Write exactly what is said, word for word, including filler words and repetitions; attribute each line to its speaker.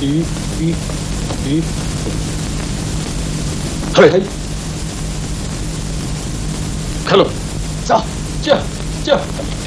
Speaker 1: 鱼鱼鱼，嘿嘿，开路，走，这这。